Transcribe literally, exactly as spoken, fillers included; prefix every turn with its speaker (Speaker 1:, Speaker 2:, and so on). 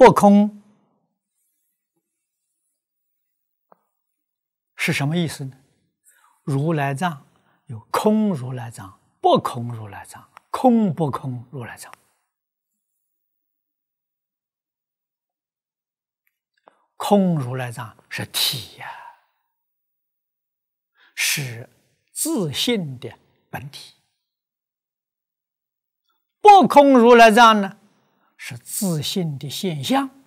Speaker 1: 不空是什么意思呢？如来藏有空如来藏、不空如来藏、空不空如来藏。空如来藏是体呀、啊，是自性的本体；不空如来藏呢，是自性的现象。